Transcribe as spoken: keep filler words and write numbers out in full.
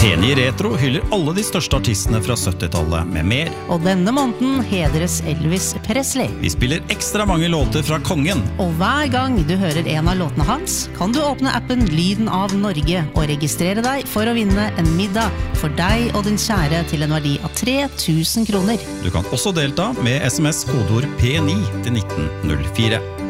P ni Retro hyller alle de største artistene fra syttitallet med mer. Og denne måneden hedres Elvis Presley. Vi spiller ekstra mange låter fra kongen. Og hver gang du hører en av låtene hans, kan du åpne appen Lyden av Norge og registrere deg for å vinne en middag for deg og din kjære til en verdi av tre tusen kroner. Du kan også delta med sms kodeord P ni til nitten null fire.